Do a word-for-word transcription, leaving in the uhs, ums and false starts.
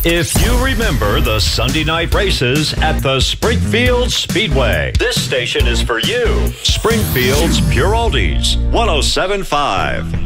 If you remember the Sunday night races at the Springfield Speedway, this station is for you. Springfield's Pure Oldies, one oh seven point five.